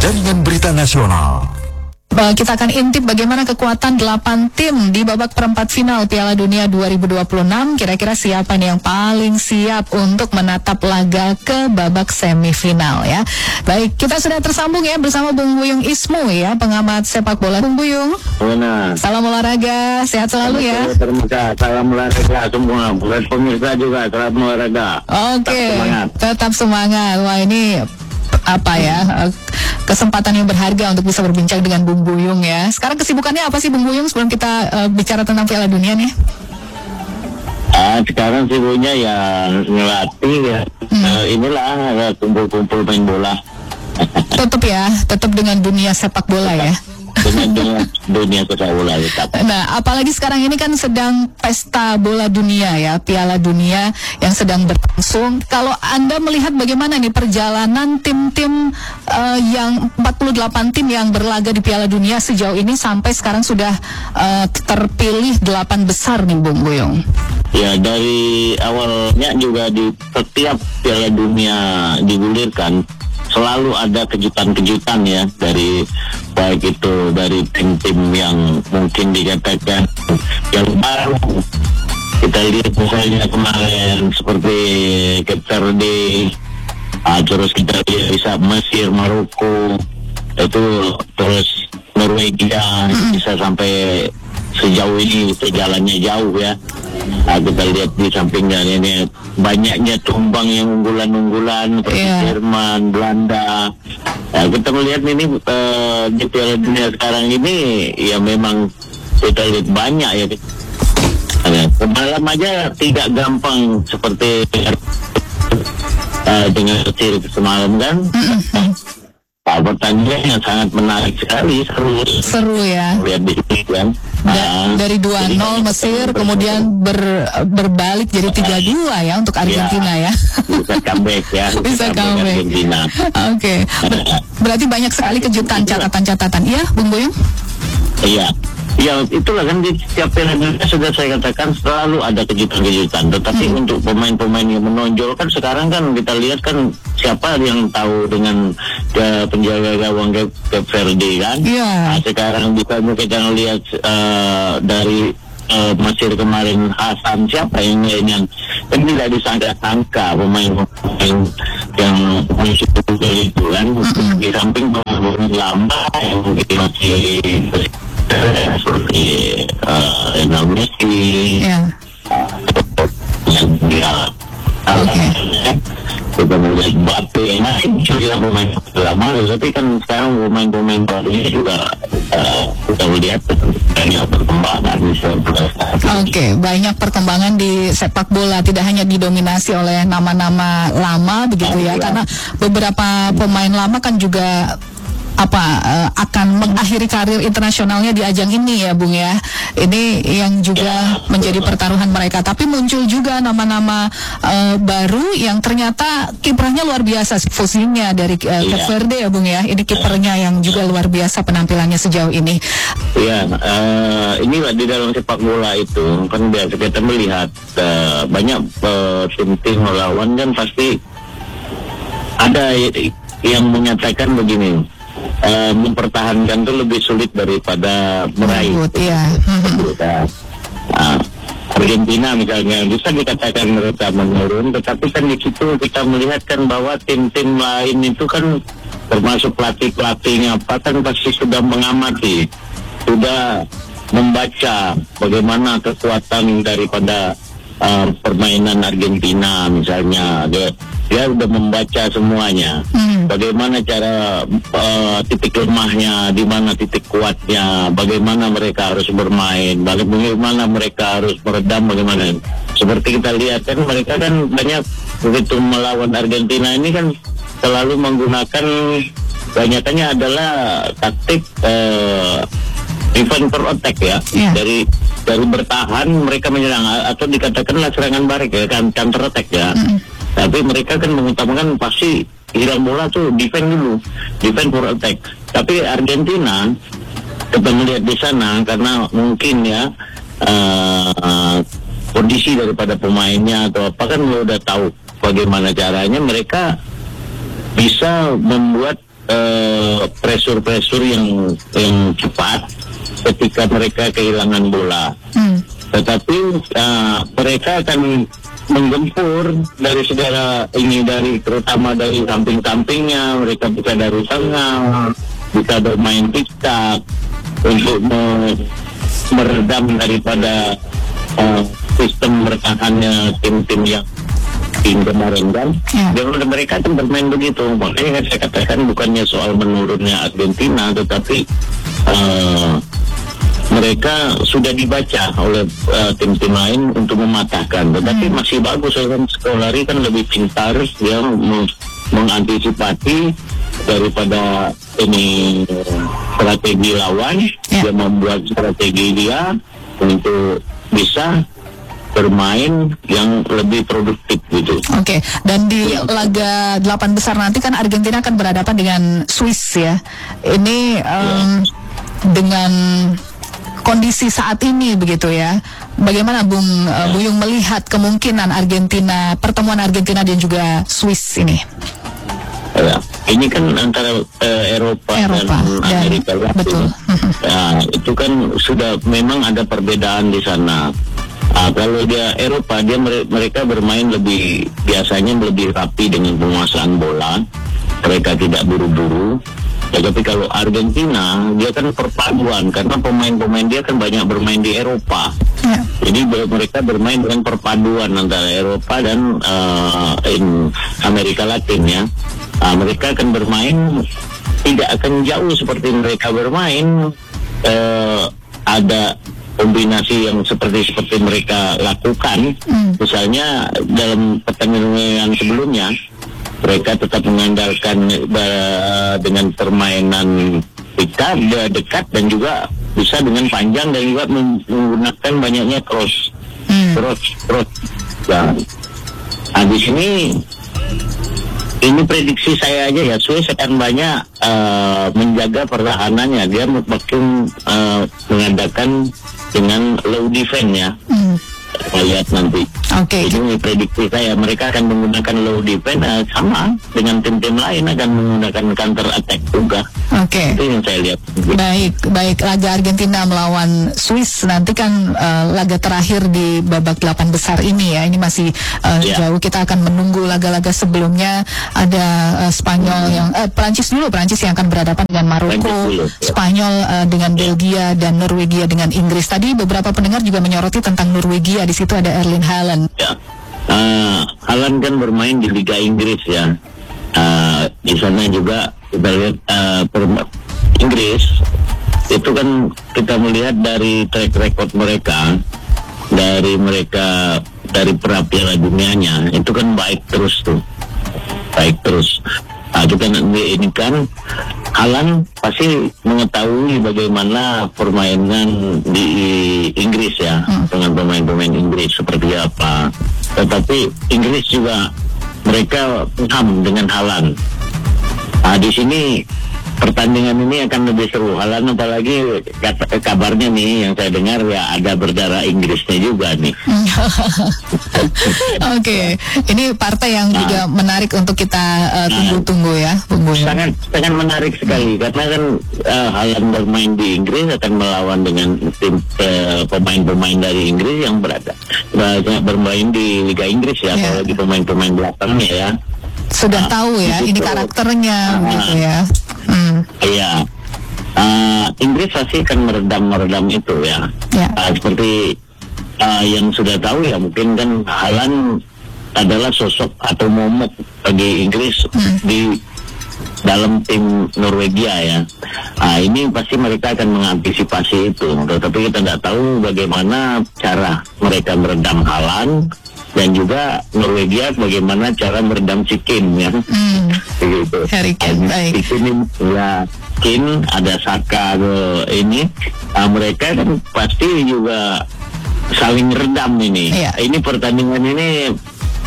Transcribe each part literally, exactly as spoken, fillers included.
Jaringan Berita Nasional. Kita akan intip bagaimana kekuatan delapan tim di babak perempat final Piala Dunia dua ribu dua puluh enam. Kira-kira siapa nih yang paling siap untuk menatap laga ke babak semifinal ya. Baik, kita sudah tersambung ya bersama Bung Buyung Ismu ya, pengamat sepak bola. Bung Buyung, Benar. Salam olahraga, sehat selalu ya. Terima salam olahraga semua, buat pemirsa juga salam olahraga. Oke, Tetap semangat. Tetap semangat. Wah, ini apa ya, kesempatan yang berharga untuk bisa berbincang dengan Bung Buyung ya. Sekarang kesibukannya apa sih Bung Buyung sebelum kita uh, bicara tentang Piala Dunia nih? Ah, sekarang sibuknya ya ngelatih ya. Hmm. Uh, inilah uh, kumpul-kumpul main bola. Tetap ya, tetap dengan dunia sepak bola ya. Dengan dunia, dunia sepak bola tetap. Nah, apalagi sekarang ini kan sedang pesta bola dunia ya, Piala Dunia yang sedang berlangsung. Kalau Anda melihat bagaimana nih perjalanan tim-tim uh, yang empat puluh delapan tim yang berlaga di Piala Dunia sejauh ini sampai sekarang sudah uh, terpilih delapan besar nih Bung Buyung. Ya, dari awalnya juga di setiap Piala Dunia digulirkan selalu ada kejutan-kejutan ya, dari baik itu dari tim-tim yang mungkin dikatakan yang baru. Kita lihat misalnya kemarin seperti Cape Verde, ah, terus kita lihat bisa Mesir, Maroko, itu terus Norwegia bisa sampai sejauh ini perjalannya jauh ya. Nah, kita lihat di sampingnya ini banyaknya tumbang yang unggulan-unggulan seperti yeah. Jerman, Belanda. Nah, kita melihat ini uh, di Piala Dunia sekarang ini ya memang kita lihat banyak ya. Semalam aja tidak gampang seperti uh, dengan Mesir semalam kan. Pak, pertandingan yang sangat menarik sekali, seru. Seru ya. Lihat di sini kan. Da Nah, dari dua nol Mesir kemudian ber berbalik jadi tiga dua ya untuk Argentina ya. ya. Bisa comeback ya. Bisa comeback. Argentina. Oke. Okay. Ber berarti banyak sekali kejutan, catatan-catatan. Iya, Bung Buyung? Iya. Ya itulah kan di setiap Piala Dunia sudah saya katakan selalu ada kejutan-kejutan. Tetapi hmm. untuk pemain-pemain yang menonjol kan sekarang kan kita lihat kan siapa yang tahu dengan uh, penjaga gawang Cape Verde kan. Yeah. Nah, sekarang bisa kita lihat uh, dari uh, Mesir kemarin Hasan siapa yang yang kan tidak disangka-sangka pemain-pemain yang musuh itu kan. Hmm. Di samping pemain lama yang mungkin masih seperti uh, Messi, yeah. yang dia, kita melihat Mbappe, masih juga pemain lama, tapi kan sekarang pemain-pemain barunya juga uh, kita melihat banyak perkembangan. Oke, okay, banyak perkembangan di sepak bola, tidak hanya didominasi oleh nama-nama lama begitu ya, karena beberapa pemain lama kan juga apa uh, akan mengakhiri karir internasionalnya di ajang ini ya Bung ya. Ini yang juga menjadi pertaruhan mereka. Tapi muncul juga nama-nama uh, baru yang ternyata kiprahnya luar biasa. Fusinya dari uh, Cape Verde ya Bung ya. Ini kipernya yang juga luar biasa penampilannya sejauh ini. Iya, uh, inilah di dalam sepak bola itu kan biasa kita melihat uh, banyak uh, tim-tim melawan kan pasti ada yang menyatakan begini. Uh, mempertahankan itu lebih sulit daripada meraih. Ya. Nah, Argentina misalnya bisa dikatakan mereka menurun, tetapi kan di situ kita melihat kan bahwa tim-tim lain itu kan termasuk pelatih-pelatihnya apa kan pasti sudah mengamati, sudah membaca bagaimana kekuatan daripada uh, permainan Argentina misalnya. Dia, dia sudah membaca semuanya. Hmm. Bagaimana cara uh, titik lemahnya, di mana titik kuatnya, bagaimana mereka harus bermain, bagaimana mereka harus meredam, bagaimana. Seperti kita lihat kan mereka kan banyak begitu melawan Argentina ini kan selalu menggunakan banyakannya adalah taktik uh, defense per attack ya. Yeah. Dari dari bertahan mereka menyerang atau dikatakanlah serangan balik ya, kan counter attack ya. Mm. Tapi mereka kan mengutamakan pasti hilang bola tuh defend dulu, defend for attack. Tapi Argentina kita melihat di sana karena mungkin ya uh, kondisi daripada pemainnya atau apa kan udah tahu bagaimana caranya mereka bisa membuat uh, pressure-pressure yang yang cepat ketika mereka kehilangan bola. Hmm. Tetapi uh, mereka akan menggempur dari segala ini, dari terutama dari samping-sampingnya. Mereka bisa dari tengah, bisa bermain tiktak untuk me- meredam daripada uh, sistem bertahannya tim-tim yang tim kemarin kan. Yeah. Dan mereka tuh bermain begitu. Makanya kan saya katakan bukannya soal menurunnya Argentina, tetapi uh, mereka sudah dibaca oleh uh, tim-tim lain untuk mematahkan. Tetapi hmm. masih bagus, kan Scolari kan lebih pintar, dia meng- mengantisipasi daripada ini strategi lawan. Yeah. Dia membuat strategi dia untuk bisa bermain yang lebih produktif gitu. Oke, okay. Dan di ya. laga delapan besar nanti kan Argentina akan berhadapan dengan Swiss ya. Ini um, ya. dengan kondisi saat ini begitu ya. Bagaimana Bung ya. uh, Buyung melihat kemungkinan Argentina, pertemuan Argentina dan juga Swiss ini? Ya, ini kan antara uh, Eropa, Eropa dan, dan Amerika Latin. Betul. Ya, itu kan sudah memang ada perbedaan di sana. Uh, kalau dia Eropa, dia mereka bermain lebih biasanya lebih rapi dengan penguasaan bola. Mereka tidak buru-buru. Tetapi kalau Argentina, dia kan perpaduan karena pemain-pemain dia kan banyak bermain di Eropa. Ya. Jadi mereka bermain dengan perpaduan antara Eropa dan uh, in Amerika Latin ya. Uh, mereka akan bermain tidak akan jauh seperti mereka bermain. Uh, ada kombinasi yang seperti seperti mereka lakukan. Hmm. Misalnya dalam pertandingan sebelumnya, mereka tetap mengandalkan uh, dengan permainan dekat, dekat dan juga bisa dengan panjang dan juga menggunakan banyaknya cross, hmm. cross, cross. Nah, nah di sini ini prediksi saya aja ya, Swiss akan banyak uh, menjaga pertahanannya. Dia makin uh, mengadakan dengan low defense ya. Hmm. Kita lihat nanti. Oke. Okay. Ini prediksi saya, mereka akan menggunakan low defense uh, sama dengan tim-tim lain akan menggunakan counter attack juga. Oke. Okay. Itu yang saya lihat. Baik, baik. Laga Argentina melawan Swiss nanti kan uh, laga terakhir di babak delapan besar ini ya. Ini masih uh, yeah. jauh. Kita akan menunggu laga-laga sebelumnya. Ada uh, Spanyol hmm. yang uh, Perancis dulu, Perancis yang akan berhadapan dengan Maroko, dulu, ya. Spanyol uh, dengan yeah. Belgia dan Norwegia dengan Inggris. Tadi beberapa pendengar juga menyoroti tentang Norwegia. Di situ ada Erling Haaland. Ya, uh, Haaland kan bermain di Liga Inggris ya. Uh, di sana juga kita lihat uh, per- Inggris itu kan kita melihat dari track record mereka, dari mereka dari pra Piala Dunianya itu kan baik terus tuh, baik terus. Nah, itu kan ini kan Haaland pasti mengetahui bagaimana permainan di Inggris ya, hmm. dengan pemain-pemain Inggris seperti apa. Tetapi Inggris juga mereka paham dengan Haaland. Nah, di sini pertandingan ini akan lebih seru. Haaland apalagi kabarnya nih yang saya dengar ya ada berdarah Inggrisnya juga nih. Oke, okay. Ini partai yang nah, juga menarik untuk kita uh, tunggu-tunggu ya, Bung. Sangat sangat menarik sekali karena kan uh, Haaland bermain di Inggris akan melawan dengan tim uh, pemain-pemain dari Inggris yang berada banyak bermain di Liga Inggris ya, yeah. apalagi pemain-pemain belakangnya ya. Sudah nah, tahu ya, ini karakternya uh, gitu ya. Hmm. Iya, uh, Inggris pasti akan meredam-meredam itu ya. Yeah. Uh, seperti uh, yang sudah tahu ya, mungkin kan Haaland adalah sosok atau momok bagi Inggris hmm. di dalam tim Norwegia ya. Uh, ini pasti mereka akan mengantisipasi itu. Tetapi kita tidak tahu bagaimana cara mereka meredam Haaland. Dan juga Norwegia bagaimana cara meredam si Kane ya. Hmm. Begitu. Harry Kane, baik. Ini ya Kane, ada Saka ini. Uh, mereka kan pasti juga saling redam ini. Iya. Ini pertandingan ini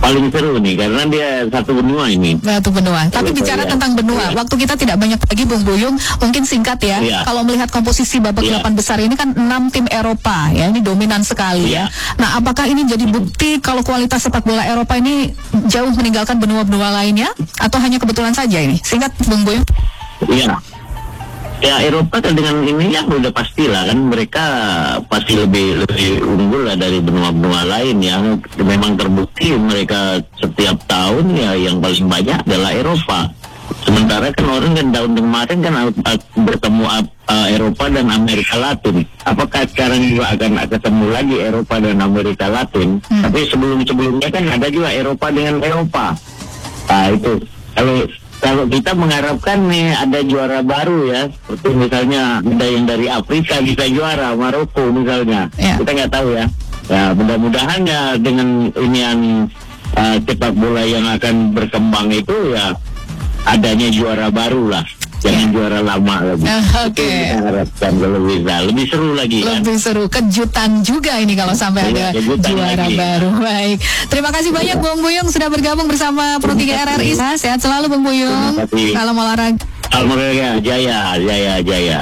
paling seru nih karena dia satu benua ini. Satu benua. Tapi Betul, bicara ya. tentang benua, Ya. waktu kita tidak banyak lagi, Bung Buyung. Mungkin singkat ya. Ya. Kalau melihat komposisi babak Ya. delapan besar ini kan enam tim Eropa, ya ini dominan sekali ya. Ya. Nah, apakah ini jadi bukti kalau kualitas sepak bola Eropa ini jauh meninggalkan benua-benua lainnya, atau hanya kebetulan saja ini? Singkat, Bung Buyung. Iya. Ya Eropa kan dengan ini ya udah pastilah kan mereka pasti lebih lebih unggul lah dari benua-benua lain yang memang terbukti mereka setiap tahun ya yang paling banyak adalah Eropa. Sementara kan orang kan tahun kemarin kan uh, bertemu uh, Eropa dan Amerika Latin. Apakah sekarang juga akan ketemu lagi Eropa dan Amerika Latin? Hmm. Tapi sebelum-sebelumnya kan ada juga Eropa dengan Eropa. Nah itu kalau Kalau kita mengharapkan nih ada juara baru ya, seperti misalnya ada yang dari Afrika bisa juara, Maroko misalnya, ya. Kita nggak tahu ya. Ya mudah-mudahan ya dengan inian uh, sepak bola yang akan berkembang itu ya adanya juara baru lah, jangan juara lama lagi. Uh, Oke. Itu kita harapkan kalau bisa lebih seru lagi. Lebih kan? seru, kejutan juga ini kalau sampai Iya, ada kejutan juara lagi. baru. Baik, terima kasih banyak Bung Buyung sudah bergabung bersama Pro tiga R R I. Sehat selalu Bung Buyung. Terima kasih. Salam olahraga. Alhamdulillah, jaya, jaya, jaya.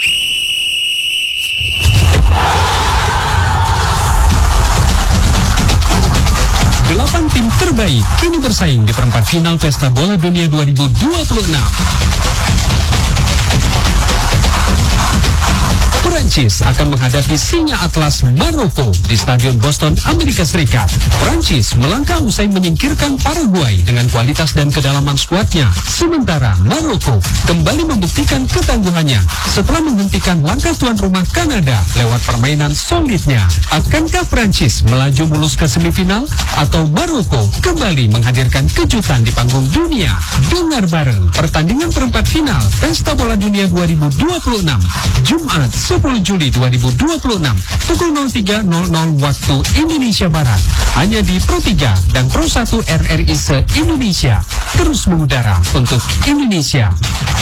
Delapan tim terbaik kini bersaing di perempat final Pesta Bola Dunia dua ribu dua puluh enam. Prancis akan menghadapi Singa Atlas Maroko di Stadion Boston, Amerika Serikat. Prancis melangkah usai menyingkirkan Paraguay dengan kualitas dan kedalaman skuadnya. Sementara Maroko kembali membuktikan ketangguhannya setelah menghentikan langkah tuan rumah Kanada lewat permainan solidnya. Akankah Prancis melaju mulus ke semifinal atau Maroko kembali menghadirkan kejutan di panggung dunia? Dengar bareng pertandingan perempat final Pesta Bola Dunia dua ribu dua puluh enam Jumat sepuluh Juli dua ribu dua puluh enam pukul nol tiga nol nol waktu Indonesia Barat hanya di Pro tiga dan Pro satu R R I se-Indonesia, terus mengudara untuk Indonesia.